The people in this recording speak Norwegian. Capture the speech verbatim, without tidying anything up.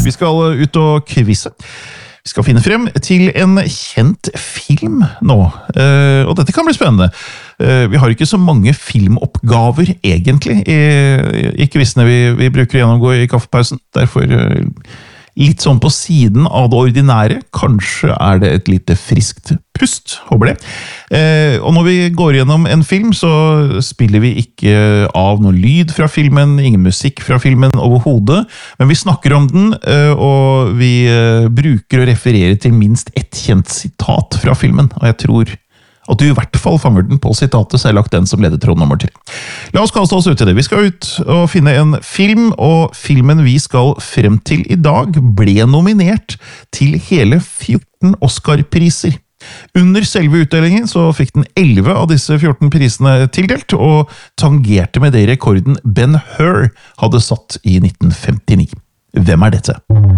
Vi skal ut og kvisse. Vi skal finne frem til en kjent film nå, og dette kan bli spennende. Vi har ikke så mange filmoppgaver egentlig i, i quizene vi, vi bruker å gjennomgå i kaffepausen. Derfor litt sånn på siden av det ordinære. Kanskje er det et lite friskt pust, håper det. Eh, og når vi går gjennom en film, så spiller vi ikke av noe lyd fra filmen, ingen musikk fra filmen overhodet, men vi snakker om den, eh, og vi eh, bruker å referere til minst ett kjent sitat fra filmen, og jeg tror at du i hvert fall fanger den på sitatet, så jeg har lagt den som ledetråd nummer tre. La oss kaste oss ut i det. Vi skal ut og finne en film, og filmen vi skal frem til i dag ble nominert til hele fjorten Oscar-priser. Under selve utdelingen så fikk den elleve av disse fjorten prisene tildelt, og tangerte med det rekorden Ben Hur hadde satt i nitten femtini. Hvem er dette?